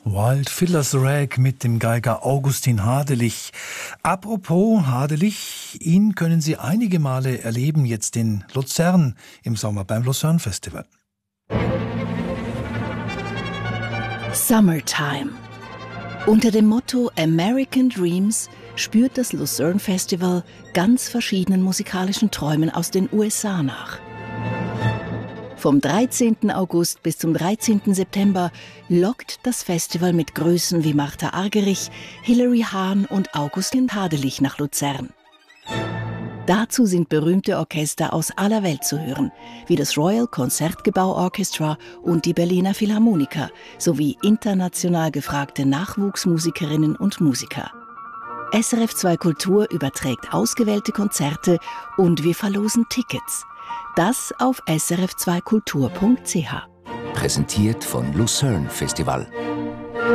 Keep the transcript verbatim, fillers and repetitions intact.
Wild Fillers Rag mit dem Geiger Augustin Hadelich. Apropos Hadelich, ihn können Sie einige Male erleben, jetzt in Luzern im Sommer beim Lucerne Festival. Summertime. Unter dem Motto American Dreams spürt das Lucerne Festival ganz verschiedenen musikalischen Träumen aus den U S A nach. Vom dreizehnten August bis zum dreizehnten September lockt das Festival mit Größen wie Martha Argerich, Hilary Hahn und Augustin Hadelich nach Luzern. Dazu sind berühmte Orchester aus aller Welt zu hören, wie das Royal Concertgebouw Orchestra und die Berliner Philharmoniker, sowie international gefragte Nachwuchsmusikerinnen und Musiker. S R F zwei Kultur überträgt ausgewählte Konzerte und wir verlosen Tickets. Das auf s r f zwei kultur punkt c h. Präsentiert von Lucerne Festival.